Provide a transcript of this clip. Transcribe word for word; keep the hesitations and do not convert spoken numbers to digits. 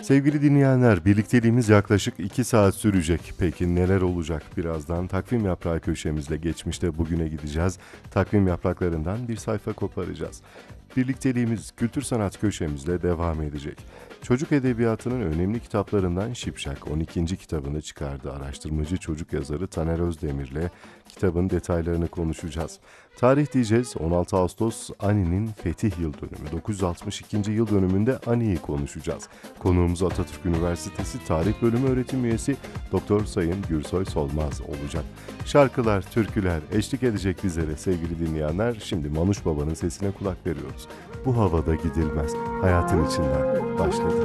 Sevgili dinleyenler, birlikteliğimiz yaklaşık iki saat sürecek. Peki neler olacak? Birazdan takvim yaprağı köşemizle geçmişte bugüne gideceğiz. Takvim yapraklarından bir sayfa koparacağız. Birlikteliğimiz kültür sanat köşemizle devam edecek. Çocuk edebiyatının önemli kitaplarından Şipşak on ikinci kitabını çıkardı. Araştırmacı çocuk yazarı Taner Özdemir'le kitabın detaylarını konuşacağız. Tarih diyeceğiz, on altı Ağustos Ani'nin Fetih Yıl Dönümü. dokuz yüz altmış ikinci yıl dönümünde Ani'yi konuşacağız. Konuğumuz Atatürk Üniversitesi Tarih Bölümü öğretim üyesi Doktor Sayın Gürsoy Solmaz olacak. Şarkılar, türküler eşlik edecek bizlere sevgili dinleyenler. Şimdi Manuş Baba'nın sesine kulak veriyoruz. Bu havada gidilmez. Hayatın içinden başladı.